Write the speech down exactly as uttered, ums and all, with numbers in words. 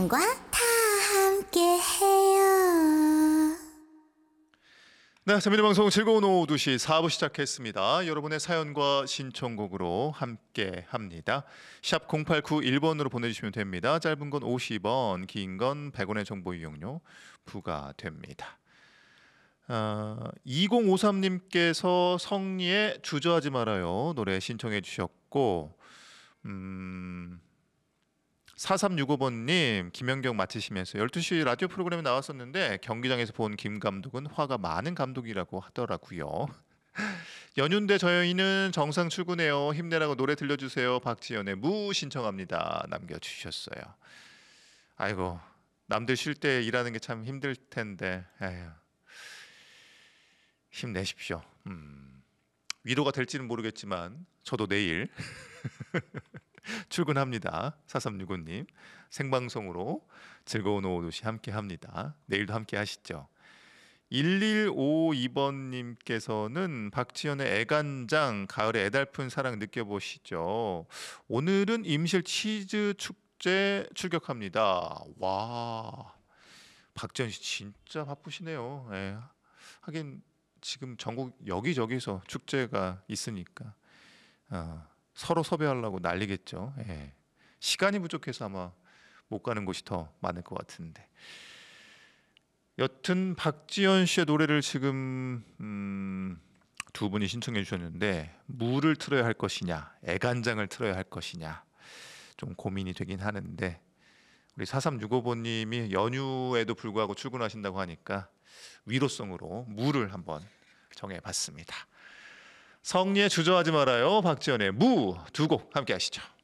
김혜영과 다 함께해요. 네, 재미있는 방송 즐거운 오후 두 시 사 부 시작했습니다. 여러분의 사연과 신청곡으로 함께합니다. 샵 공팔구일 번으로 보내주시면 됩니다. 짧은 건 오십 원, 긴 건 백 원의 정보 이용료 부과됩니다. 아, 이공오삼 님께서 성리의 주저하지 말아요 노래 신청해 주셨고, 음, 사삼육오 번님 김연경 마치시면서 열두 시 라디오 프로그램에 나왔었는데 경기장에서 본 김 감독은 화가 많은 감독이라고 하더라고요. 연휴인데 저희는 정상 출근해요. 힘내라고 노래 들려주세요. 박지연의 무 신청합니다. 남겨주셨어요. 아이고, 남들 쉴 때 일하는 게 참 힘들 텐데 에휴, 힘내십시오. 음, 위로가 될지는 모르겠지만 저도 내일 출근합니다. 사삼육오 님 생방송으로 즐거운 오후 두 시 함께합니다. 내일도 함께 하시죠. 일일오이 번님께서는 박지연의 애간장 가을의 애달픈 사랑 느껴보시죠. 오늘은 임실 치즈 축제 출격합니다. 와, 박지연 씨 진짜 바쁘시네요. 예. 하긴 지금 전국 여기저기서 축제가 있으니까 어, 서로 섭외하려고 난리겠죠. 예. 시간이 부족해서 아마 못 가는 곳이 더 많을 것 같은데. 여튼 박지연 씨의 노래를 지금 음, 두 분이 신청해 주셨는데 무를 틀어야 할 것이냐, 애간장을 틀어야 할 것이냐 좀 고민이 되긴 하는데, 우리 사삼육오 번님이 연휴에도 불구하고 출근하신다고 하니까 위로성으로 무를 한번 정해봤습니다. 성리의 주저하지 말아요, 박지연의 무 두 곡 함께 하시죠.